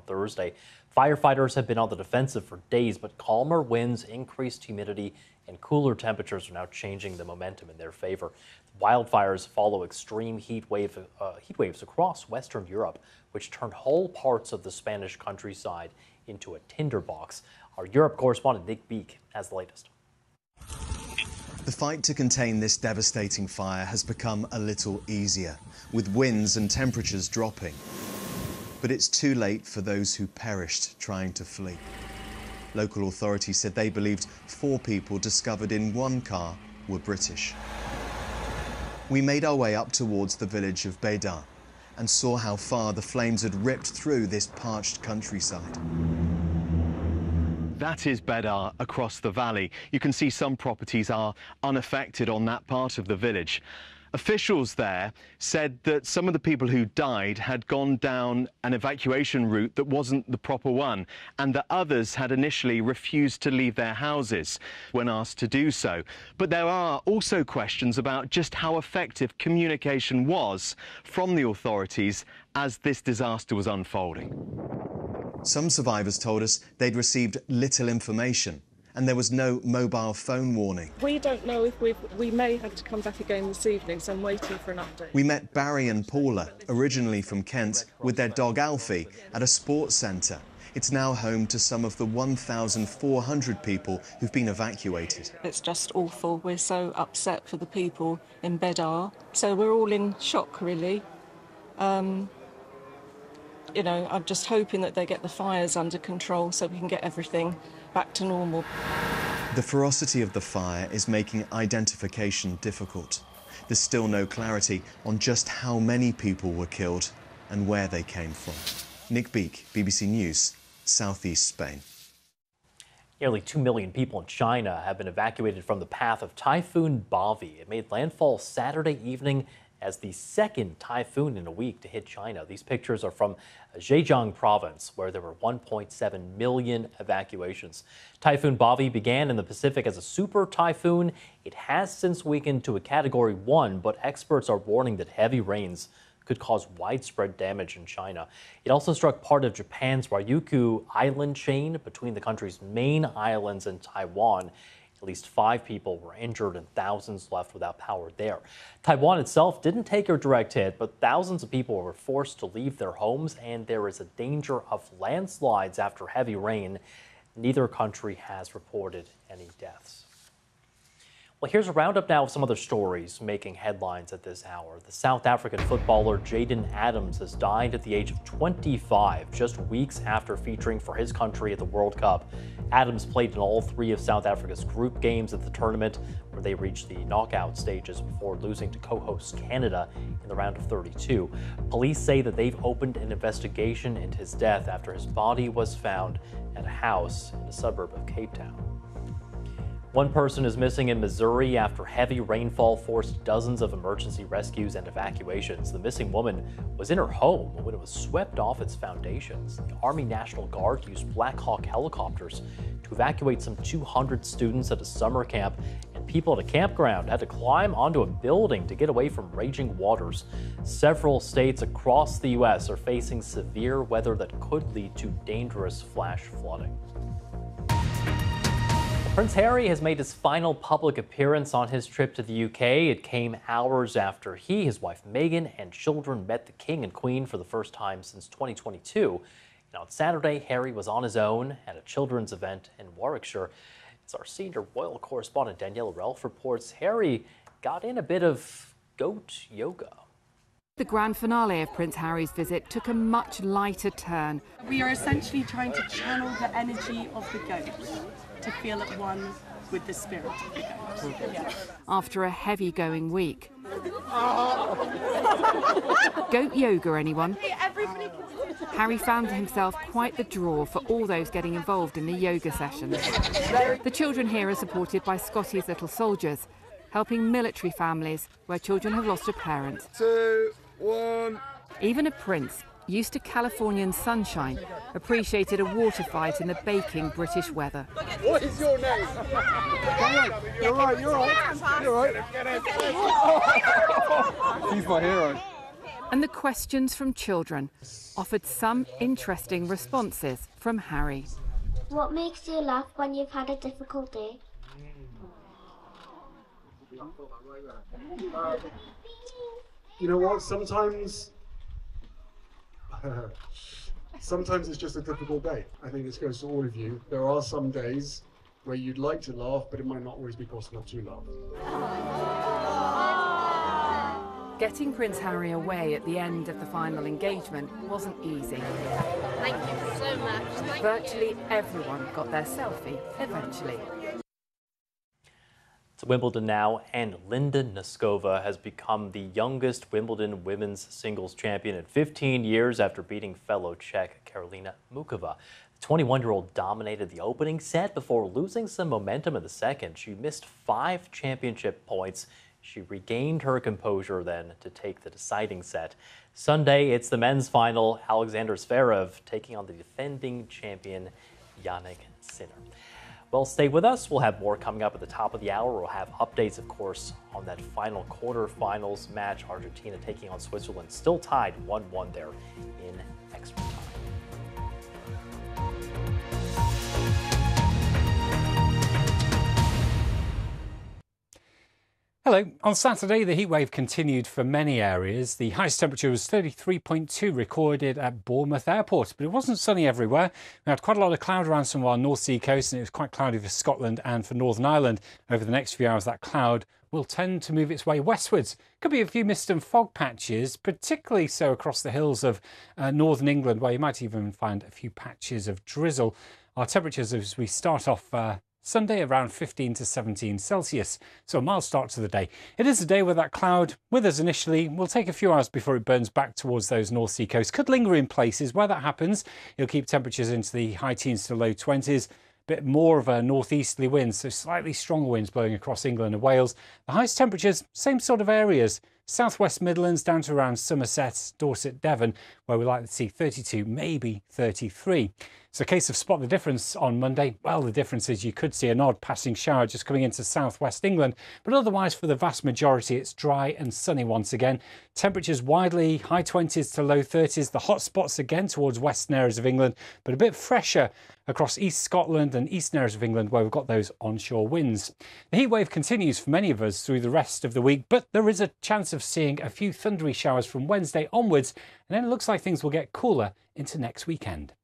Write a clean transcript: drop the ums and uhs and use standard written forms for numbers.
Thursday. Firefighters have been on the defensive for days, but calmer winds, increased humidity, and cooler temperatures are now changing the momentum in their favor. Wildfires follow extreme heat waves across Western Europe, which turned whole parts of the Spanish countryside into a tinderbox. Our Europe correspondent Nick Beek has the latest. The fight to contain this devastating fire has become a little easier, with winds and temperatures dropping. But it's too late for those who perished trying to flee. Local authorities said they believed 4 people discovered in one car were British. We made our way up towards the village of Bedar and saw how far the flames had ripped through this parched countryside. That is Bedar across the valley. You can see some properties are unaffected on that part of the village. Officials there said that some of the people who died had gone down an evacuation route that wasn't the proper one, and that others had initially refused to leave their houses when asked to do so. But there are also questions about just how effective communication was from the authorities as this disaster was unfolding. Some survivors told us they'd received little information, and there was no mobile phone warning. We don't know if we may have to come back again this evening, so I'm waiting for an update. We met Barry and Paula, originally from Kent, with their dog Alfie at a sports centre. It's now home to some of the 1,400 people who've been evacuated. It's just awful. We're so upset for the people in Bedar. So we're all in shock, really. You know, I'm just hoping that they get the fires under control so we can get everything back to normal. The ferocity of the fire is making identification difficult. There's still no clarity on just how many people were killed and where they came from. Nick Beek, BBC News, Southeast Spain. Nearly 2 million people in China have been evacuated from the path of Typhoon Bavi. It made landfall Saturday evening as the second typhoon in a week to hit China. These pictures are from Zhejiang province, where there were 1.7 million evacuations. Typhoon Bavi began in the Pacific as a super typhoon. It has since weakened to a Category 1, but experts are warning that heavy rains could cause widespread damage in China. It also struck part of Japan's Ryukyu island chain between the country's main islands and Taiwan. At least 5 people were injured and thousands left without power there. Taiwan itself didn't take a direct hit, but thousands of people were forced to leave their homes, and there is a danger of landslides after heavy rain. Neither country has reported any deaths. Well, here's a roundup now of some other stories making headlines at this hour. The South African footballer Jayden Adams has died at the age of 25, just weeks after featuring for his country at the World Cup. Adams played in all 3 of South Africa's group games at the tournament, where they reached the knockout stages before losing to co-host Canada in the round of 32. Police say that they've opened an investigation into his death after his body was found at a house in a suburb of Cape Town. One person is missing in Missouri after heavy rainfall forced dozens of emergency rescues and evacuations. The missing woman was in her home when it was swept off its foundations. The Army National Guard used Black Hawk helicopters to evacuate some 200 students at a summer camp, and people at a campground had to climb onto a building to get away from raging waters. Several states across the U.S. are facing severe weather that could lead to dangerous flash flooding. Prince Harry has made his final public appearance on his trip to the UK. It came hours after he, his wife Meghan, and children met the King and Queen for the first time since 2022. And on Saturday, Harry was on his own at a children's event in Warwickshire. As our senior royal correspondent Daniela Relf reports, Harry got in a bit of goat yoga. The grand finale of Prince Harry's visit took a much lighter turn. We are essentially trying to channel the energy of the goat to feel at one with the spirit of the goat. Yeah. After a heavy-going week. Goat yoga, anyone? Harry found himself quite the draw for all those getting involved in the yoga sessions. The children here are supported by Scotty's Little Soldiers, helping military families where children have lost a parent. 2, 1. Even a prince, used to Californian sunshine, appreciated a water fight in the baking British weather. What is your name? You're right. He's my hero. And the questions from children offered some interesting responses from Harry. What makes you laugh when you've had a difficult day? You know what? Sometimes it's just a difficult day. I think this goes to all of you. There are some days where you'd like to laugh, but it might not always be possible to laugh. Getting Prince Harry away at the end of the final engagement wasn't easy. Thank you so much. Virtually everyone got their selfie eventually. To Wimbledon now, and Linda Noskova has become the youngest Wimbledon women's singles champion in 15 years after beating fellow Czech Karolina Muchova. The 21-year-old dominated the opening set before losing some momentum in the second. She missed 5 championship points. She regained her composure then to take the deciding set. Sunday, it's the men's final. Alexander Zverev taking on the defending champion Jannik Sinner. Well, stay with us. We'll have more coming up at the top of the hour. We'll have updates, of course, on that final quarterfinals match. Argentina taking on Switzerland, still tied 1-1 there in extra time. Hello. On Saturday, the heatwave continued for many areas. The highest temperature was 33.2 recorded at Bournemouth Airport, but it wasn't sunny everywhere. We had quite a lot of cloud around some of our North Sea coast, and it was quite cloudy for Scotland and for Northern Ireland. Over the next few hours, that cloud will tend to move its way westwards. Could be a few mist and fog patches, particularly so across the hills of northern England, where you might even find a few patches of drizzle. Our temperatures as we start off Sunday around 15 to 17 Celsius, so a mild start to the day. It is a day where that cloud with us initially will take a few hours before it burns back towards those North Sea coasts. Could linger in places. Where that happens, it'll keep temperatures into the high teens to low 20s. Bit more of a northeasterly wind, so slightly stronger winds blowing across England and Wales. The highest temperatures, same sort of areas. Southwest Midlands down to around Somerset, Dorset, Devon, where we like to see 32, maybe 33. It's a case of spot the difference on Monday. Well, the difference is you could see an odd passing shower just coming into southwest England, but otherwise for the vast majority it's dry and sunny once again. Temperatures widely high 20s to low 30s. The hot spots again towards western areas of England, but a bit fresher across East Scotland and eastern areas of England where we've got those onshore winds. The heat wave continues for many of us through the rest of the week, but there is a chance of seeing a few thundery showers from Wednesday onwards, and then it looks like things will get cooler into next weekend.